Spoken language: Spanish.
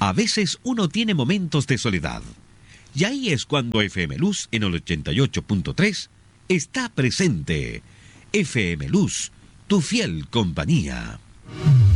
A veces uno tiene momentos de soledad. Y ahí es cuando FM Luz en el 88.3 está presente. FM Luz, tu fiel compañía.